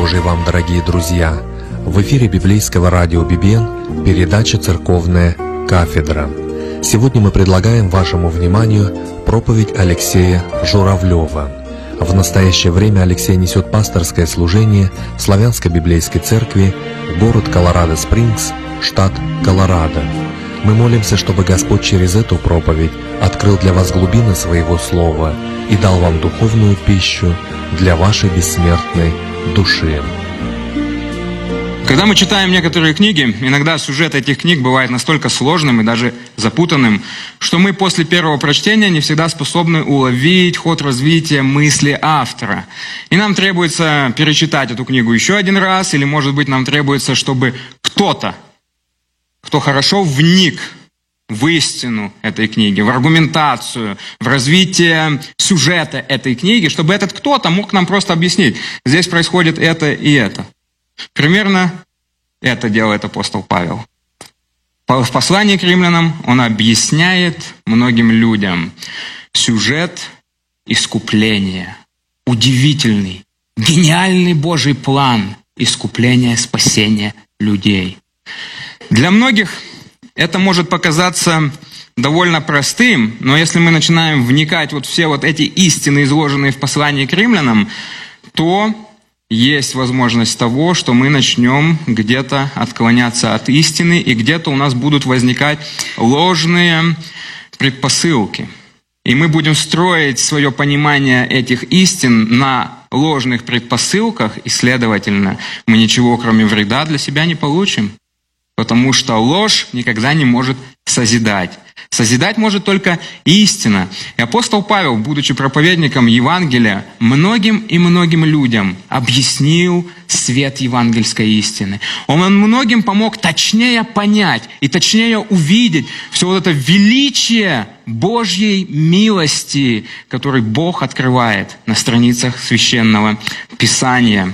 Божий вам, дорогие друзья! В эфире библейского радио «Бибен» передача «Церковная кафедра». Сегодня мы предлагаем вашему вниманию проповедь Алексея Журавлева. В настоящее время Алексей несет пасторское служение в Славянской библейской церкви, город Колорадо-Спрингс, штат Колорадо. Мы молимся, чтобы Господь через эту проповедь открыл для вас глубины Своего Слова и дал вам духовную пищу для вашей бессмертной души. Когда мы читаем некоторые книги, иногда сюжет этих книг бывает настолько сложным и даже запутанным, что мы после первого прочтения не всегда способны уловить ход развития мысли автора. И нам требуется перечитать эту книгу еще один раз, или, может быть, нам требуется, чтобы кто-то, кто хорошо вник в истину этой книги, в аргументацию, в развитие сюжета этой книги, чтобы этот кто-то мог нам просто объяснить, здесь происходит это и это. Примерно это делает апостол Павел. В послании к римлянам он объясняет многим людям сюжет искупления, удивительный, гениальный Божий план искупления, спасения людей. Для многих это может показаться довольно простым, но если мы начинаем вникать в все эти истины, изложенные в послании к римлянам, то есть возможность того, что мы начнем где-то отклоняться от истины, и где-то у нас будут возникать ложные предпосылки. И мы будем строить свое понимание этих истин на ложных предпосылках, и, следовательно, мы ничего, кроме вреда, для себя не получим. Потому что ложь никогда не может созидать. Созидать может только истина. И апостол Павел, будучи проповедником Евангелия, многим и многим людям объяснил свет евангельской истины. Он многим помог точнее понять и точнее увидеть все это величие Божьей милости, который Бог открывает на страницах Священного Писания.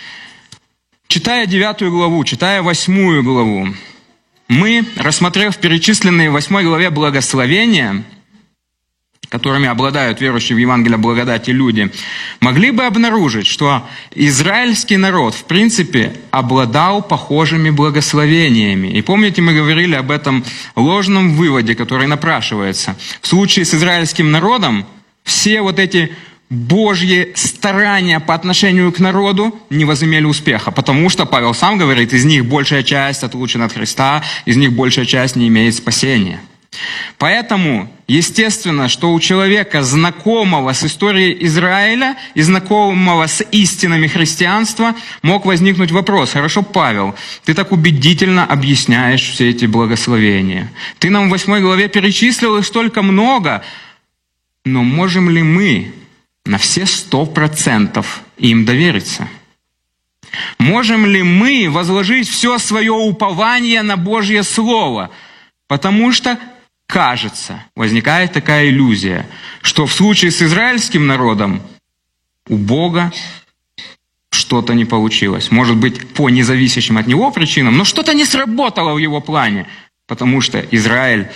Читая 9 главу, читая 8 главу, мы, рассмотрев перечисленные в 8 главе благословения, которыми обладают верующие в Евангелие благодати люди, могли бы обнаружить, что израильский народ, в принципе, обладал похожими благословениями. И помните, мы говорили об этом ложном выводе, который напрашивается. В случае с израильским народом все эти Божьи старания по отношению к народу не возымели успеха, потому что Павел сам говорит, из них большая часть отлучена от Христа, из них большая часть не имеет спасения. Поэтому, естественно, что у человека, знакомого с историей Израиля и знакомого с истинами христианства, мог возникнуть вопрос: хорошо, Павел, ты так убедительно объясняешь все эти благословения. Ты нам в 8 главе перечислил их столько много, но можем ли мы на все 100% им довериться? Можем ли мы возложить все свое упование на Божье Слово? Потому что, кажется, возникает такая иллюзия, что в случае с израильским народом у Бога что-то не получилось. Может быть, по независящим от него причинам, но что-то не сработало в его плане, потому что Израиль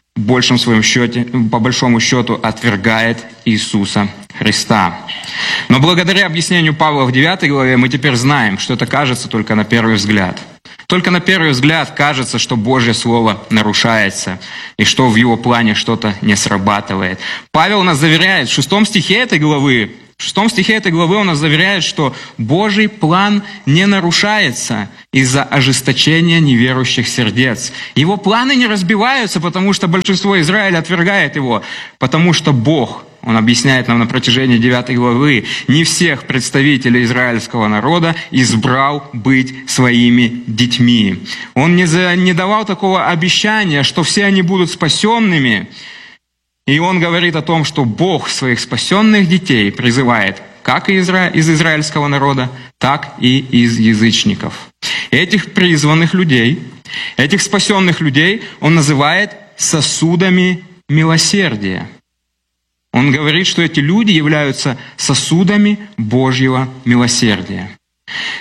по большому счету отвергает Иисуса Христа. Но благодаря объяснению Павла в 9 главе мы теперь знаем, что это кажется только на первый взгляд. Только на первый взгляд кажется, что Божье Слово нарушается, и что в его плане что-то не срабатывает. Павел нас заверяет в 6 стихе этой главы, он нас заверяет, что Божий план не нарушается из-за ожесточения неверующих сердец. Его планы не разбиваются, потому что большинство Израиля отвергает его, потому что Бог, он объясняет нам на протяжении 9 главы, не всех представителей израильского народа избрал быть своими детьми. Он не давал такого обещания, что все они будут спасенными. И он говорит о том, что Бог своих спасенных детей призывает как из израильского народа, так и из язычников. Этих призванных людей, этих спасенных людей он называет сосудами милосердия. Он говорит, что эти люди являются сосудами Божьего милосердия.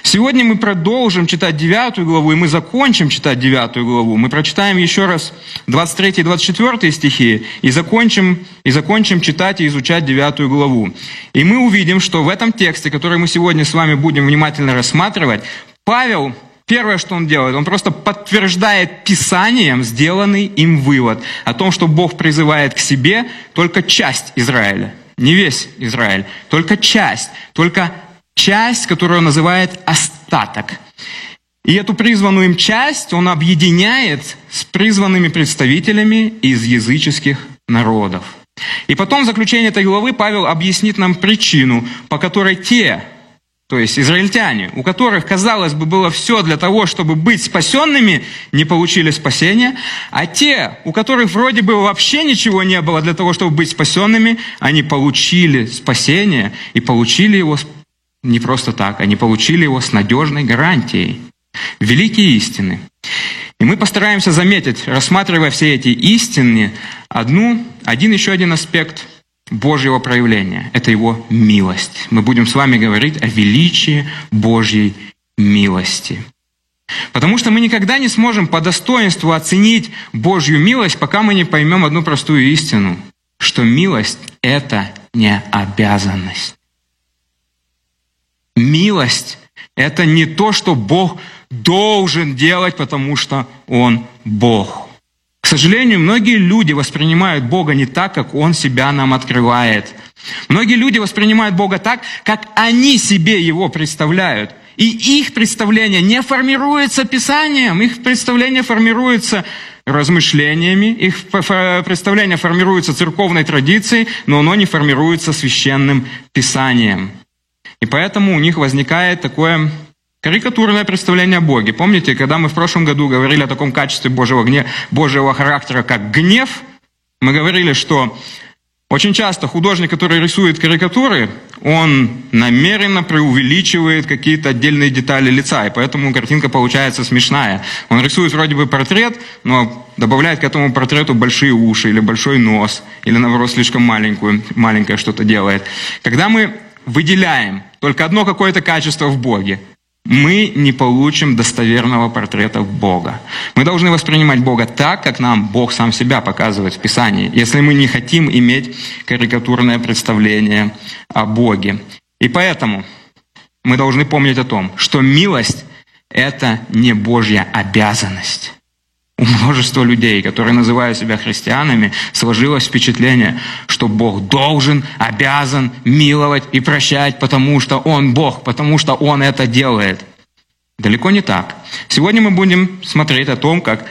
Сегодня мы продолжим читать 9 главу, и мы закончим читать 9 главу. Мы прочитаем еще раз 23 и 24 стихи, и закончим читать и изучать 9 главу. И мы увидим, что в этом тексте, который мы сегодня с вами будем внимательно рассматривать, Павел, первое, что он делает, он просто подтверждает Писанием сделанный им вывод о том, что Бог призывает к себе только часть Израиля, не весь Израиль, только часть, которую он называет остаток. И эту призванную им часть он объединяет с призванными представителями из языческих народов. И потом в заключении этой главы Павел объяснит нам причину, по которой те, то есть израильтяне, у которых, казалось бы, было все для того, чтобы быть спасенными, не получили спасения, а те, у которых вроде бы вообще ничего не было для того, чтобы быть спасенными, они получили спасение и получили его не просто так, они получили его с надежной гарантией. Великие истины. И мы постараемся заметить, рассматривая все эти истины, еще один аспект Божьего проявления. Это его милость. Мы будем с вами говорить о величии Божьей милости. Потому что мы никогда не сможем по достоинству оценить Божью милость, пока мы не поймем одну простую истину, что милость – это не обязанность. Милость – это не то, что Бог должен делать, потому что Он Бог. К сожалению, многие люди воспринимают Бога не так, как Он себя нам открывает. Многие люди воспринимают Бога так, как они себе Его представляют. И их представление не формируется Писанием, их представление формируется размышлениями, их представление формируется церковной традицией, но оно не формируется священным Писанием. И поэтому у них возникает такое карикатурное представление о Боге. Помните, когда мы в прошлом году говорили о таком качестве Божьего характера, как гнев, мы говорили, что очень часто художник, который рисует карикатуры, он намеренно преувеличивает какие-то отдельные детали лица, и поэтому картинка получается смешная. Он рисует вроде бы портрет, но добавляет к этому портрету большие уши, или большой нос, или наоборот слишком маленькое что-то делает. Когда мы выделяем только одно какое-то качество в Боге, мы не получим достоверного портрета Бога. Мы должны воспринимать Бога так, как нам Бог сам себя показывает в Писании, если мы не хотим иметь карикатурное представление о Боге. И поэтому мы должны помнить о том, что милость – это не Божья обязанность. У множества людей, которые называют себя христианами, сложилось впечатление, что Бог должен, обязан миловать и прощать, потому что Он Бог, потому что Он это делает. Далеко не так. Сегодня мы будем смотреть о том, как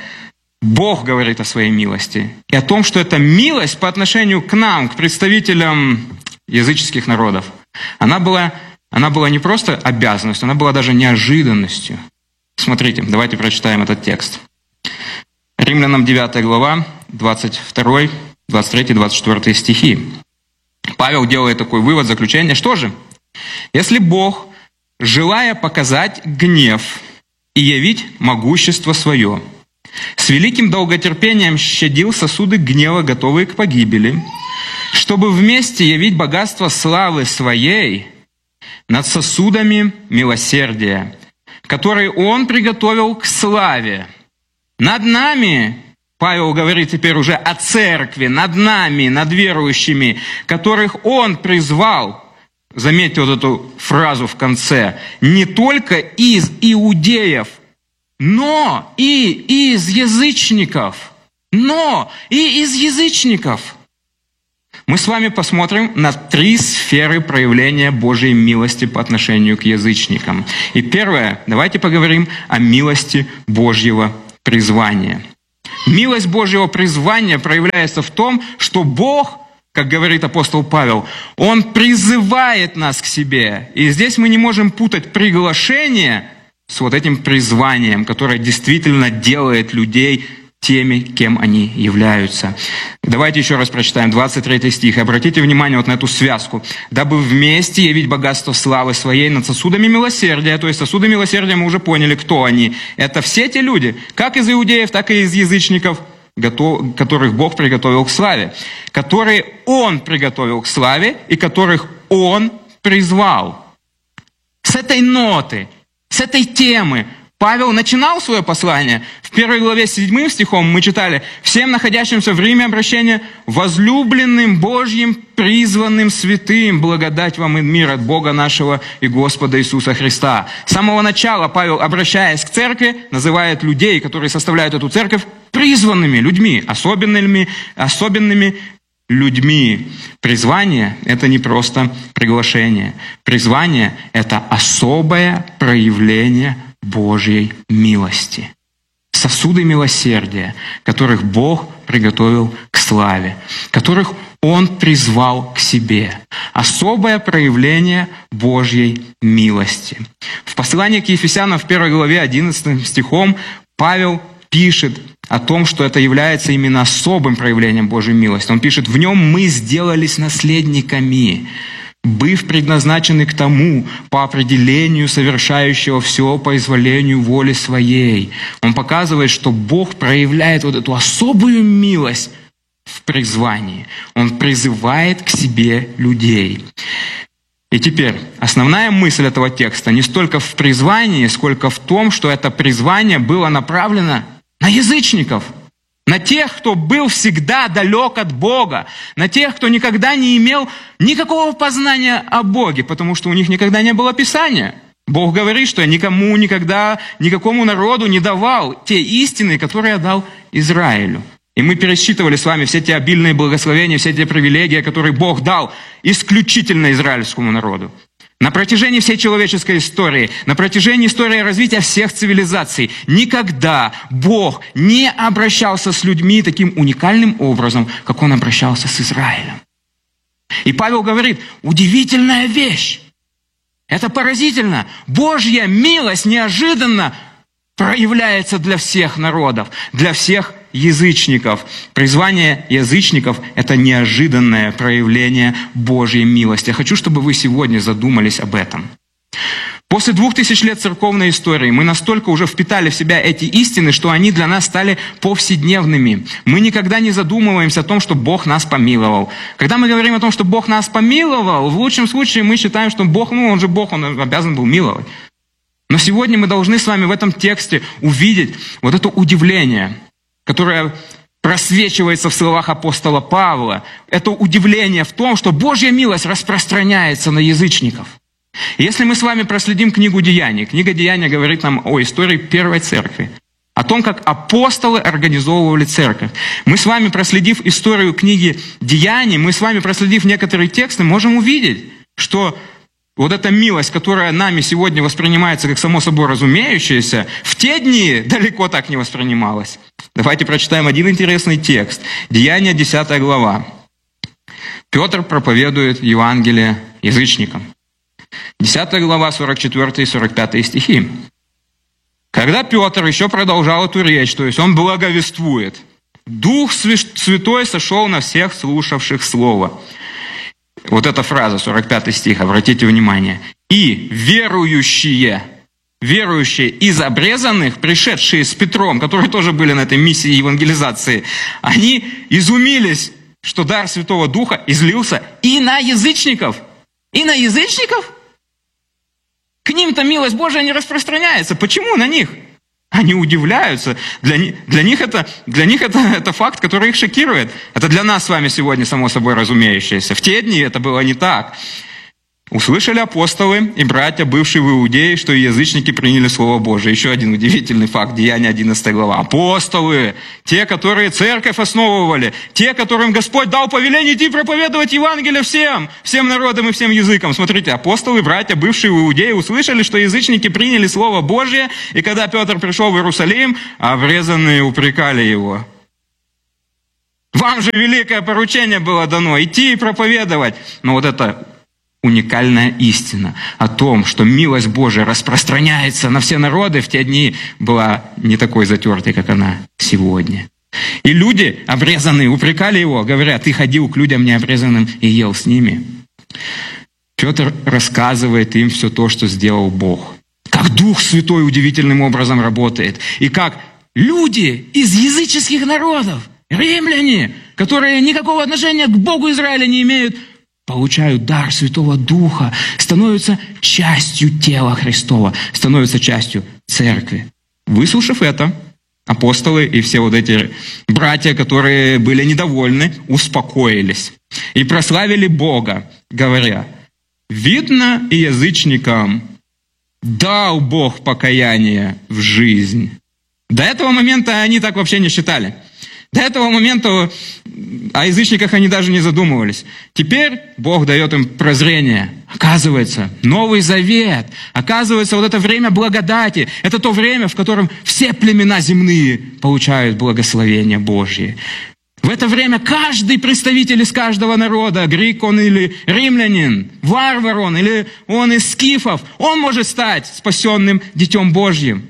Бог говорит о своей милости, и о том, что эта милость по отношению к нам, к представителям языческих народов, она была не просто обязанностью, она была даже неожиданностью. Смотрите, давайте прочитаем этот текст. Римлянам 9 глава, 22, 23, 24 стихи. Павел делает такой вывод, заключение. Что же? Если Бог, желая показать гнев и явить могущество свое, с великим долготерпением щадил сосуды гнева, готовые к погибели, чтобы вместе явить богатство славы своей над сосудами милосердия, которые Он приготовил к славе. Над нами, Павел говорит теперь уже о церкви, над нами, над верующими, которых Он призвал, заметьте вот эту фразу в конце, не только из иудеев, но и из язычников. Мы с вами посмотрим на 3 сферы проявления Божьей милости по отношению к язычникам. И первое, давайте поговорим о милости Божьего призвания. Милость Божьего призвания проявляется в том, что Бог, как говорит апостол Павел, Он призывает нас к себе. И здесь мы не можем путать приглашение с вот этим призванием, которое действительно делает людей теми, кем они являются. Давайте еще раз прочитаем 23 стих. Обратите внимание вот на эту связку. «Дабы вместе явить богатство славы своей над сосудами милосердия». То есть сосуды милосердия мы уже поняли, кто они. Это все те люди, как из иудеев, так и из язычников, которых Бог приготовил к славе. Которые Он приготовил к славе и которых Он призвал. С этой ноты С этой темы Павел начинал свое послание. В 1 главе 7 стихом мы читали: «Всем находящимся в Риме обращение, возлюбленным Божьим, призванным святым, благодать вам и мир от Бога нашего и Господа Иисуса Христа». С самого начала Павел, обращаясь к церкви, называет людей, которые составляют эту церковь, призванными людьми, особенными людьми. Призвание – это не просто приглашение. Призвание – это особое проявление Божьей милости. Сосуды милосердия, которых Бог приготовил к славе, которых Он призвал к себе. Особое проявление Божьей милости. В послании к Ефесянам в 1 главе 11 стихом Павел пишет о том, что это является именно особым проявлением Божьей милости. Он пишет: «В нем мы сделались наследниками, быв предназначены к тому, по определению совершающего все по изволению воли своей». Он показывает, что Бог проявляет вот эту особую милость в призвании. Он призывает к себе людей. И теперь основная мысль этого текста не столько в призвании, сколько в том, что это призвание было направлено на язычников, на тех, кто был всегда далек от Бога, на тех, кто никогда не имел никакого познания о Боге, потому что у них никогда не было Писания. Бог говорит, что я никому никогда, никакому народу не давал те истины, которые я дал Израилю. И мы пересчитывали с вами все те обильные благословения, все те привилегии, которые Бог дал исключительно израильскому народу. На протяжении всей человеческой истории, на протяжении истории развития всех цивилизаций, никогда Бог не обращался с людьми таким уникальным образом, как Он обращался с Израилем. И Павел говорит: удивительная вещь. Это поразительно. Божья милость неожиданно проявляется для всех народов, для всех язычников. Призвание язычников – это неожиданное проявление Божьей милости. Я хочу, чтобы вы сегодня задумались об этом. После 2000 лет церковной истории мы настолько уже впитали в себя эти истины, что они для нас стали повседневными. Мы никогда не задумываемся о том, что Бог нас помиловал. Когда мы говорим о том, что Бог нас помиловал, в лучшем случае мы считаем, что Бог, Он же Бог, Он обязан был миловать. Но сегодня мы должны с вами в этом тексте увидеть вот это удивление, которое просвечивается в словах апостола Павла. Это удивление в том, что Божья милость распространяется на язычников. Если мы с вами проследим книгу Деяний, книга Деяний говорит нам о истории первой церкви, о том, как апостолы организовывали церковь. Мы с вами, проследив историю книги Деяний, мы с вами, проследив некоторые тексты, можем увидеть, что вот эта милость, которая нами сегодня воспринимается как само собой разумеющаяся, в те дни далеко так не воспринималась. Давайте прочитаем один интересный текст. Деяния, 10 глава. Петр проповедует Евангелие язычникам. 10 глава, 44 и 45 стихи. Когда Петр еще продолжал эту речь, то есть он благовествует, Дух Святой сошел на всех слушавших Слово. Вот эта фраза, 45 стих, обратите внимание. «И верующие из обрезанных, пришедшие с Петром, которые тоже были на этой миссии евангелизации, они изумились, что дар Святого Духа излился и на язычников». И на язычников? К ним-то милость Божия не распространяется. Почему на них? Они удивляются. Для них это факт, который их шокирует. Это для нас с вами сегодня само собой разумеющееся. В те дни это было не так. Услышали апостолы и братья, бывшие в Иудее, что и язычники приняли Слово Божие. Еще один удивительный факт, Деяния 11 глава. Апостолы, те, которые церковь основывали, те, которым Господь дал повеление идти проповедовать Евангелие всем народам и всем языкам. Смотрите, апостолы, братья, бывшие в Иудее, услышали, что язычники приняли Слово Божие, и когда Петр пришел в Иерусалим, обрезанные упрекали его. Вам же великое поручение было дано, идти и проповедовать. Но вот это уникальная истина о том, что милость Божия распространяется на все народы в те дни, была не такой затертой, как она сегодня. И люди, обрезанные, упрекали его, говоря: «Ты ходил к людям необрезанным и ел с ними». Петр рассказывает им все то, что сделал Бог. Как Дух Святой удивительным образом работает. И как люди из языческих народов, римляне, которые никакого отношения к Богу Израиля не имеют, получают дар Святого Духа, становятся частью тела Христова, становятся частью церкви. Выслушав это, апостолы и все вот эти братья, которые были недовольны, успокоились и прославили Бога, говоря: «Видно, и язычникам дал Бог покаяние в жизнь». До этого момента они так вообще не считали. До этого момента о язычниках они даже не задумывались. Теперь Бог дает им прозрение. Оказывается, Новый Завет, оказывается, вот это время благодати, это то время, в котором все племена земные получают благословение Божье. В это время каждый представитель из каждого народа, грек он или римлянин, варвар он или он из скифов, он может стать спасенным Детем Божьим.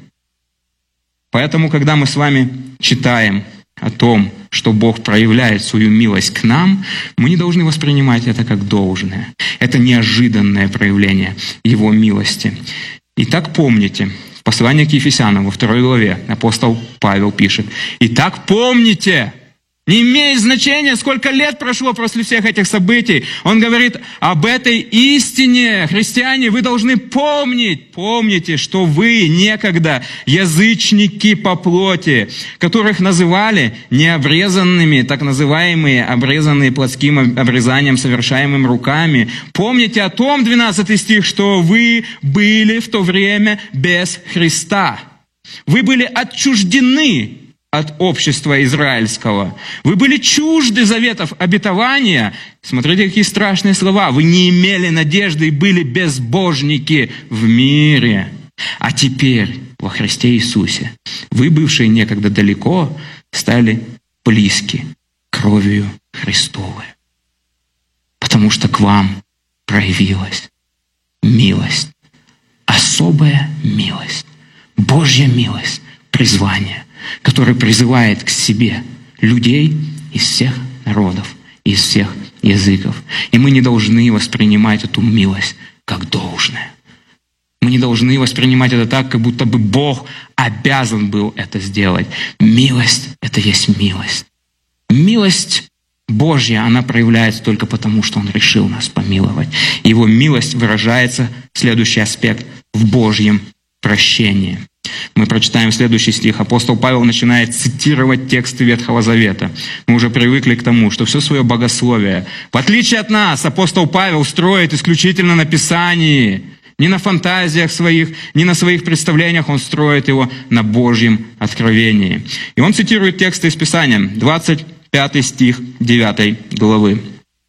Поэтому, когда мы с вами читаем о том, что Бог проявляет свою милость к нам, мы не должны воспринимать это как должное. Это неожиданное проявление Его милости. Итак, помните, в послании к Ефесянам во 2 главе апостол Павел пишет: «Итак, помните». Не имеет значения, сколько лет прошло после всех этих событий. Он говорит об этой истине. Христиане, вы должны помнить. Помните, что вы некогда язычники по плоти, которых называли необрезанными, так называемые обрезанные плотским обрезанием, совершаемым руками. Помните о том, 12 стих, что вы были в то время без Христа. Вы были отчуждены от общества израильского. Вы были чужды заветов обетования. Смотрите, какие страшные слова. Вы не имели надежды и были безбожники в мире. А теперь во Христе Иисусе вы, бывшие некогда далеко, стали близки кровью Христовой. Потому что к вам проявилась милость. Особая милость. Божья милость. Призвание, который призывает к себе людей из всех народов, из всех языков. И мы не должны воспринимать эту милость как должное. Мы не должны воспринимать это так, как будто бы Бог обязан был это сделать. Милость — это есть милость. Милость Божья, она проявляется только потому, что Он решил нас помиловать. Его милость выражается, следующий аспект, в Божьем прощении. Мы прочитаем следующий стих. Апостол Павел начинает цитировать тексты Ветхого Завета. Мы уже привыкли к тому, что все свое богословие, в отличие от нас, апостол Павел строит исключительно на Писании. Не на фантазиях своих, не на своих представлениях, он строит его на Божьем откровении. И он цитирует тексты из Писания, 25 стих 9 главы.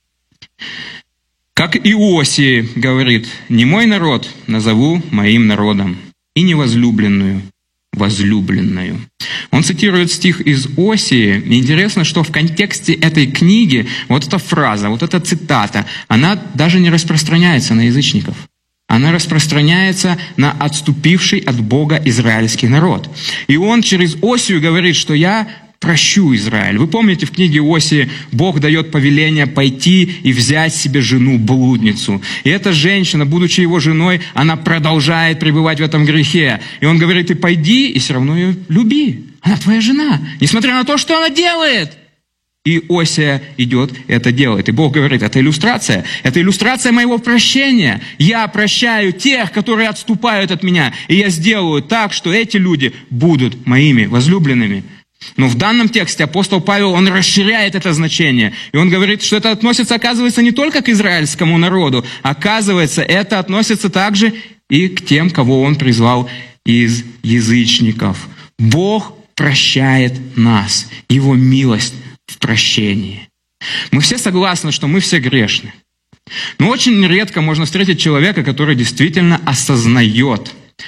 «Как Иосии говорит: не мой народ назову моим народом, и невозлюбленную возлюбленную». Он цитирует стих из Осии. И интересно, что в контексте этой книги вот эта фраза, вот эта цитата, она даже не распространяется на язычников. Она распространяется на отступивший от Бога израильский народ. И он через Осию говорит, что «я прощу Израиль». Вы помните, в книге Осии Бог дает повеление пойти и взять себе жену-блудницу. И эта женщина, будучи его женой, она продолжает пребывать в этом грехе. И он говорит: ты пойди и все равно ее люби. Она твоя жена, несмотря на то, что она делает. И Осия идет и это делает. И Бог говорит: это иллюстрация моего прощения. Я прощаю тех, которые отступают от меня. И я сделаю так, что эти люди будут моими возлюбленными. Но в данном тексте апостол Павел, он расширяет это значение. И он говорит, что это относится, оказывается, не только к израильскому народу. Оказывается, это относится также и к тем, кого он призвал из язычников. Бог прощает нас. Его милость в прощении. Мы все согласны, что мы все грешны. Но очень редко можно встретить человека, который действительно осознает,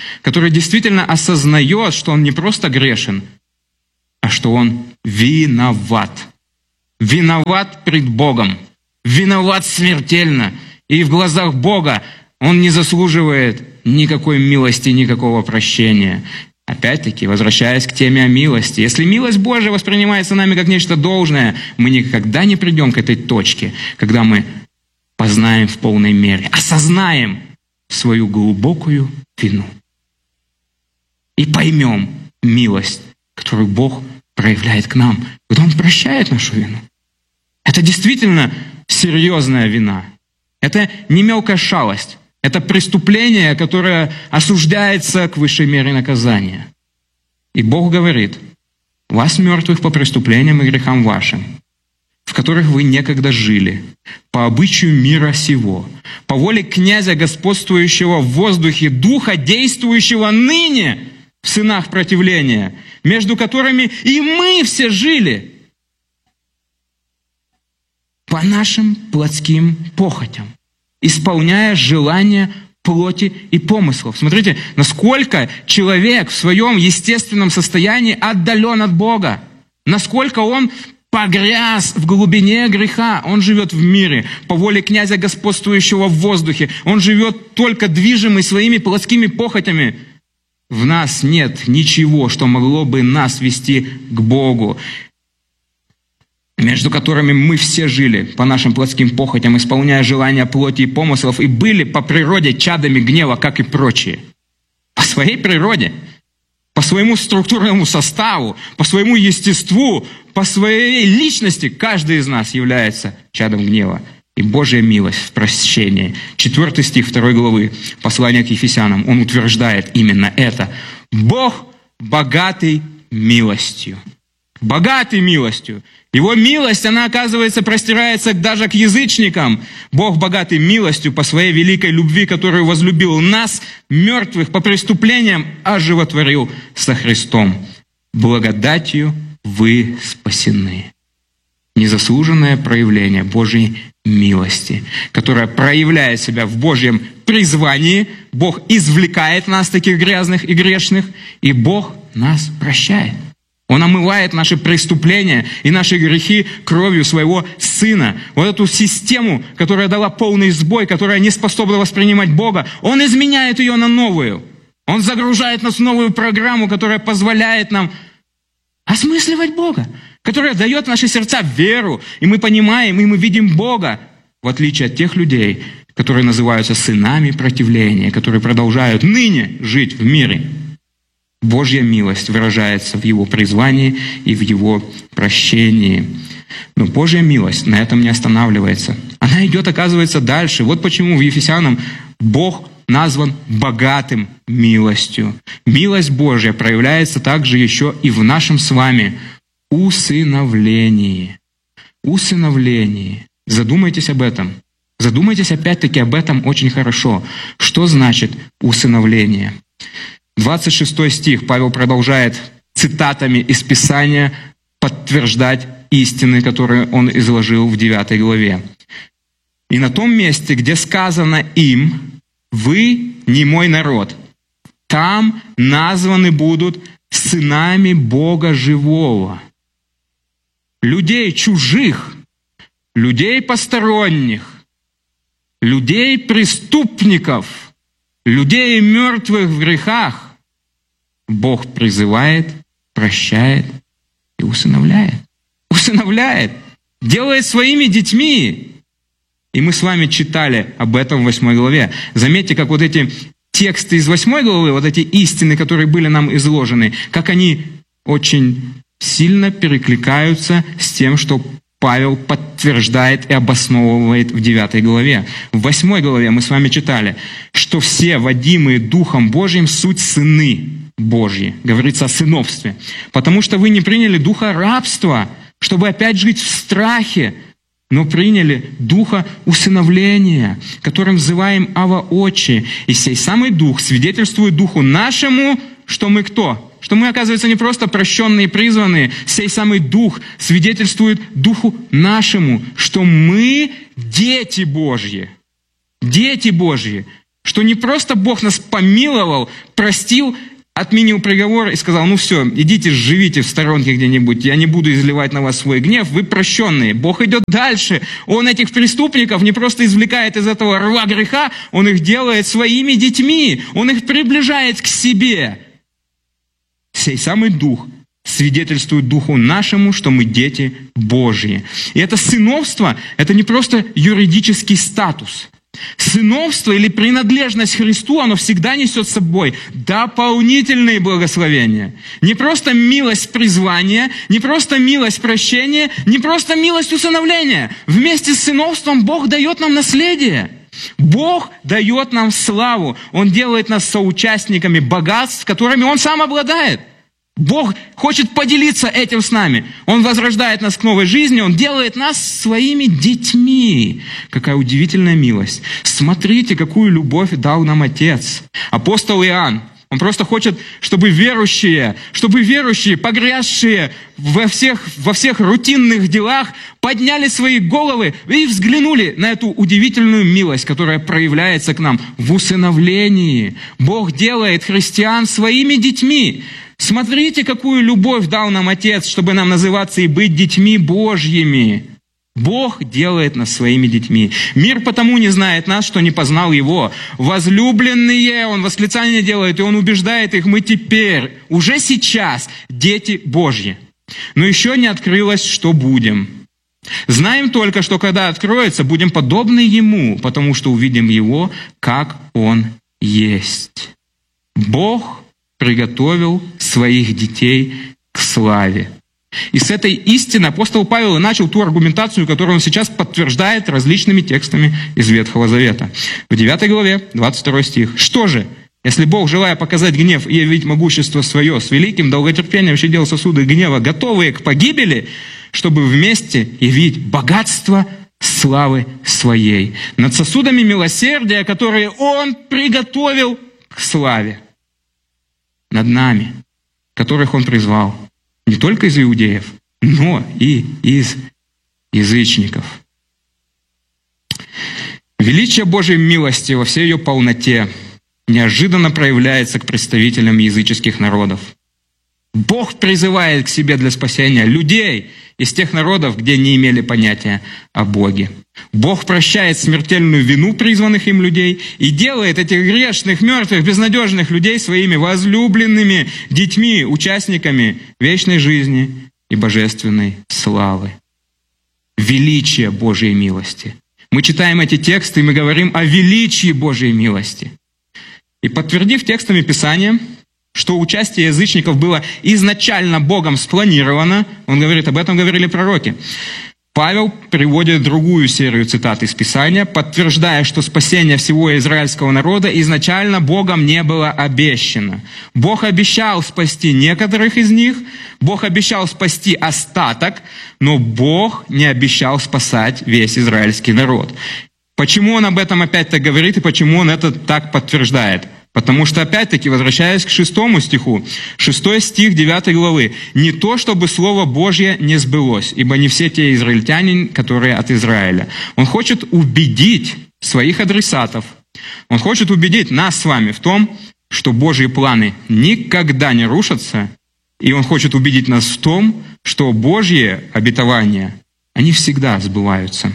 что он не просто грешен, а что он виноват. Виноват пред Богом. Виноват смертельно. И в глазах Бога он не заслуживает никакой милости, никакого прощения. Опять-таки, возвращаясь к теме о милости. Если милость Божия воспринимается нами как нечто должное, мы никогда не придем к этой точке, когда мы познаем в полной мере, осознаем свою глубокую вину. И поймем милость, которую Бог проявляет к нам, когда Он прощает нашу вину. Это действительно серьезная вина. Это не мелкая шалость. Это преступление, которое осуждается к высшей мере наказания. И Бог говорит: вас, мертвых по преступлениям и грехам вашим, в которых вы некогда жили, по обычаю мира сего, по воле князя, господствующего в воздухе, духа, действующего ныне в сынах противления, между которыми и мы все жили, по нашим плотским похотям, исполняя желания плоти и помыслов. Смотрите, насколько человек в своем естественном состоянии отдален от Бога, насколько он погряз в глубине греха. Он живет в мире, по воле князя, господствующего в воздухе. Он живет только движимый своими плотскими похотями. В нас нет ничего, что могло бы нас вести к Богу, между которыми мы все жили по нашим плотским похотям, исполняя желания плоти и помыслов, и были по природе чадами гнева, как и прочие. По своей природе, по своему структурному составу, по своему естеству, по своей личности каждый из нас является чадом гнева. И Божья милость в прощении. 4 стих 2 главы послания к Ефесянам, он утверждает именно это. Бог богатый милостью. Богатый милостью. Его милость, она, оказывается, простирается даже к язычникам. Бог богатый милостью по своей великой любви, которую возлюбил нас, мертвых по преступлениям, оживотворил со Христом. Благодатью вы спасены. Незаслуженное проявление Божьей милости, которая проявляет себя в Божьем призвании. Бог извлекает нас, таких грязных и грешных, и Бог нас прощает. Он омывает наши преступления и наши грехи кровью своего Сына. Вот эту систему, которая дала полный сбой, которая не способна воспринимать Бога, Он изменяет ее на новую. Он загружает нас в новую программу, которая позволяет нам осмысливать Бога, которая дает в наши сердца веру, и мы понимаем, и мы видим Бога, в отличие от тех людей, которые называются сынами противления, которые продолжают ныне жить в мире. Божья милость выражается в Его призвании и в Его прощении. Но Божья милость на этом не останавливается. Она идет, оказывается, дальше. Вот почему в Ефесянам Бог назван богатым милостью. Милость Божья проявляется также еще и в нашем с вами усыновлении. Усыновлении. Задумайтесь об этом. Задумайтесь опять-таки об этом очень хорошо. Что значит усыновление? 26 стих Павел продолжает цитатами из Писания подтверждать истины, которые он изложил в 9 главе. «И на том месте, где сказано им, вы не мой народ, там названы будут сынами Бога живого». Людей чужих, людей посторонних, людей преступников, людей мертвых в грехах Бог призывает, прощает и усыновляет. Усыновляет, делает своими детьми. И мы с вами читали об этом в 8 главе. Заметьте, как вот эти тексты из 8 главы, вот эти истины, которые были нам изложены, как они очень сильно перекликаются с тем, что Павел подтверждает и обосновывает в 9 главе. В 8 главе мы с вами читали, что все, водимые Духом Божьим, суть сыны Божьи. Говорится о сыновстве. Потому что вы не приняли духа рабства, чтобы опять жить в страхе, но приняли духа усыновления, которым взываем Ава Отче. И сей самый дух свидетельствует духу нашему, что мы кто? Что мы, оказывается, не просто прощенные и призванные. Сей самый дух свидетельствует духу нашему, что мы дети Божьи. Дети Божьи. Что не просто Бог нас помиловал, простил, отменил приговор и сказал: ну все, идите, живите в сторонке где-нибудь, я не буду изливать на вас свой гнев, вы прощенные. Бог идет дальше. Он этих преступников не просто извлекает из этого рва греха, Он их делает своими детьми, Он их приближает к себе. Сей самый Дух свидетельствует Духу нашему, что мы дети Божьи. И это сыновство, это не просто юридический статус. Сыновство или принадлежность Христу, оно всегда несет с собой дополнительные благословения. Не просто милость призвания, не просто милость прощения, не просто милость усыновления. Вместе с сыновством Бог дает нам наследие. Бог дает нам славу. Он делает нас соучастниками богатств, которыми Он сам обладает. Бог хочет поделиться этим с нами. Он возрождает нас к новой жизни, Он делает нас своими детьми. Какая удивительная милость. Смотрите, какую любовь дал нам Отец. Апостол Иоанн, он просто хочет, чтобы верующие, погрязшие во всех рутинных делах, подняли свои головы и взглянули на эту удивительную милость, которая проявляется к нам в усыновлении. Бог делает христиан своими детьми. Смотрите, какую любовь дал нам Отец, чтобы нам называться и быть детьми Божьими. Бог делает нас своими детьми. Мир потому не знает нас, что не познал Его. Возлюбленные, Он восклицание делает, и Он убеждает их, мы теперь, уже сейчас, дети Божьи. Но еще не открылось, что будем. Знаем только, что когда откроется, будем подобны Ему, потому что увидим Его, как Он есть. Бог приготовил своих детей к славе. И с этой истины апостол Павел и начал ту аргументацию, которую он сейчас подтверждает различными текстами из Ветхого Завета. В 9 главе, 22 стих. «Что же, если Бог, желая показать гнев и явить могущество свое, с великим долготерпением щадил сосуды гнева, готовые к погибели, чтобы вместе явить богатство славы своей над сосудами милосердия, которые Он приготовил к славе, над нами, которых Он призвал, не только из иудеев, но и из язычников». Величие Божьей милости во всей ее полноте неожиданно проявляется к представителям языческих народов. Бог призывает к себе для спасения людей из тех народов, где не имели понятия о Боге. Бог прощает смертельную вину призванных им людей и делает этих грешных, мертвых, безнадежных людей своими возлюбленными детьми, участниками вечной жизни и божественной славы. Величие Божьей милости. Мы читаем эти тексты, и мы говорим о величии Божьей милости. И подтвердив текстами Писания, что участие язычников было изначально Богом спланировано, он говорит, об этом говорили пророки. Павел приводит другую серию цитат из Писания, подтверждая, что спасение всего израильского народа изначально Богом не было обещано. Бог обещал спасти некоторых из них, Бог обещал спасти остаток, но Бог не обещал спасать весь израильский народ. Почему он об этом опять-то говорит и почему он это так подтверждает? Потому что, опять-таки, возвращаясь к 6 стиху, 6 стих 9 главы, «Не то, чтобы Слово Божье не сбылось, ибо не все те израильтяне, которые от Израиля». Он хочет убедить своих адресатов, он хочет убедить нас с вами в том, что Божьи планы никогда не рушатся, и он хочет убедить нас в том, что Божьи обетования, они всегда сбываются.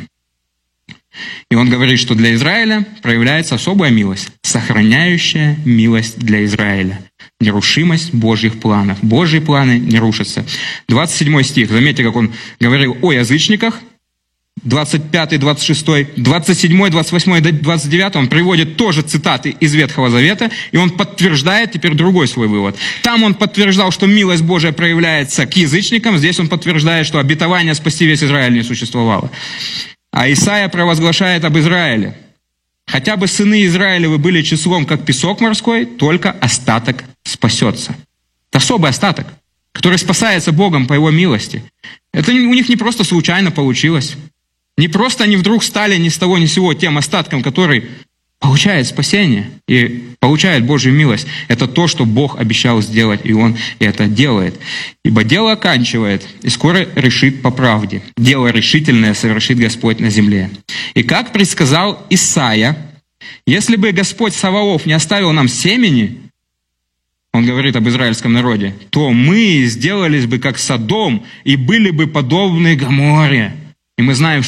И он говорит, что для Израиля проявляется особая милость, сохраняющая милость для Израиля. Нерушимость Божьих планов. Божьи планы не рушатся. 27 стих. Заметьте, как он говорил о язычниках. 25, 26, 27, 28, 29. Он приводит тоже цитаты из Ветхого Завета, и он подтверждает теперь другой свой вывод. Там он подтверждал, что милость Божия проявляется к язычникам. Здесь он подтверждает, что обетование спасти весь Израиль не существовало. А Исаия провозглашает об Израиле. «Хотя бы сыны Израилевы были числом, как песок морской, только остаток спасется». Это особый остаток, который спасается Богом по Его милости. Это у них не просто случайно получилось. Не просто они вдруг стали ни с того ни с сего тем остатком, который получает спасение и получает Божью милость. Это то, что Бог обещал сделать, и Он это делает. «Ибо дело оканчивает, и скоро решит по правде. Дело решительное совершит Господь на земле». И как предсказал Исаия, если бы Господь Саваоф не оставил нам семени, он говорит об израильском народе, то мы сделались бы как Содом и были бы подобны Гоморре. И мы знаем,